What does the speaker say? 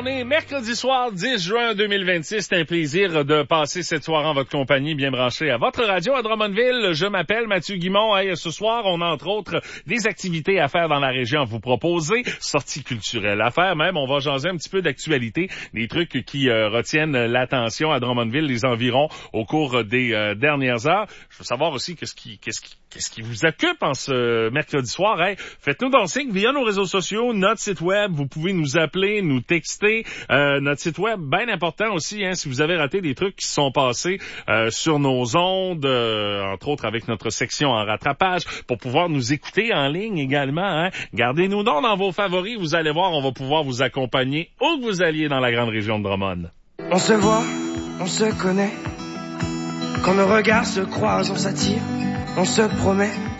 On est mercredi soir, 10 juin 2026. C'est un plaisir de passer cette soirée en votre compagnie, bien branchée à votre radio à Drummondville. Je m'appelle Mathieu Guimond. Hey, ce soir, on a entre autres des activités à faire dans la région à vous proposer, sorties culturelles à faire même. On va jaser un petit peu d'actualité, des trucs qui retiennent l'attention à Drummondville, les environs au cours des dernières heures. Je veux savoir aussi qu'est-ce qui vous occupe en ce mercredi soir. Hey, faites-nous donc signe via nos réseaux sociaux, notre site web. Vous pouvez nous appeler, nous texter. Notre site web, bien important aussi, hein, si vous avez raté des trucs qui se sont passés sur nos ondes, entre autres avec notre section en rattrapage, pour pouvoir nous écouter en ligne également. Hein. Gardez-nous donc dans vos favoris. Vous allez voir, on va pouvoir vous accompagner où que vous alliez dans la grande région de Drummond. On se voit, on se connaît. Quand nos regards se croisent, on s'attire, on se promet.